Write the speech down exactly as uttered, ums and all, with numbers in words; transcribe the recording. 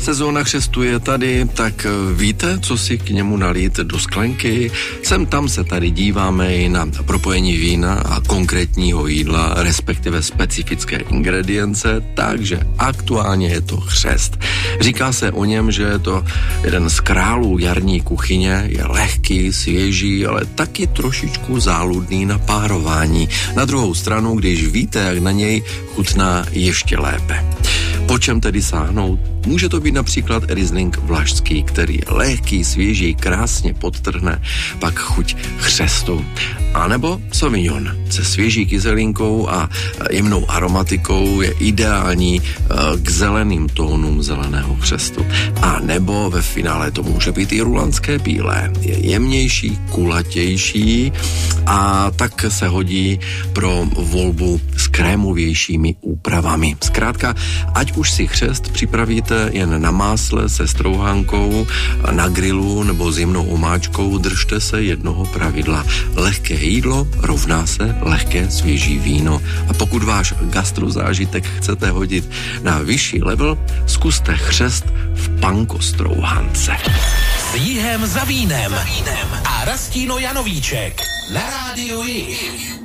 Sezóna křestu je tady, tak víte, co si k němu nalít do sklenky? Sem tam se tady díváme i na propojení vína a konkrétního jídla, respektive specifické ingredience, takže aktuálně je to křest. Říká se o něm, že je to jeden z králů jarní kuchyně, je lehký, svěží, ale taky trošičku záludný na párování. Na druhou stranu, když víte, jak na něj, chutná ještě lépe. Po čem tedy sáhnout? Může to být například Riesling vlašský, který je lehký, svěží, krásně podtrhne pak chuť chřestu. A nebo Sauvignon se svěží kyselinkou a jemnou aromatikou je ideální k zeleným tónům zeleného křestu. A nebo ve finále to může být i rulandské bílé. Je jemnější, kulatější a tak se hodí pro volbu s krémovějšími úpravami. Zkrátka, ať už si křest připravíte jen na másle se strouhankou, na grilu nebo s jemnou omáčkou, držte se jednoho pravidla. Lehké jídlo rovná se lehké svěží víno. A pokud váš gastrozážitek chcete hodit na vyšší level, zkuste křest v panko strouhance. S Jihem za vínem a Rastíno Janovíček na Rádiu Jih.